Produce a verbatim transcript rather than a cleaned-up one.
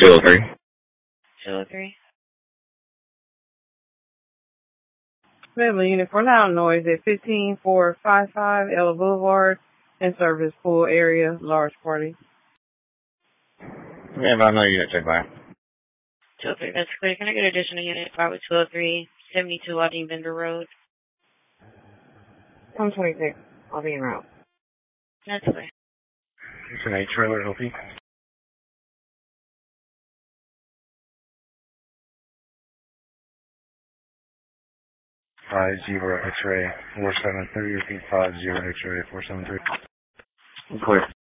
two oh three. two oh three. Medley Unit four Loud Noise at fifteen four fifty-five Ella Boulevard and Service Pool area, large party. Yeah, about another unit check by. two oh three, that's clear. Can I get additional unit five two oh three, seventy-two Aldine Bender Road? one twenty-six, Aldine Road. That's clear. It's an eight trailer, L P. Five zero X-ray four seven three. Repeat five zero X-ray four seven three. Clear.